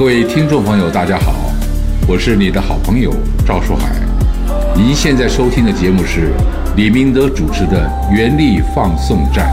各位听众朋友，大家好，我是你的好朋友赵树海。您现在收听的节目是李明德主持的《原力放送站》。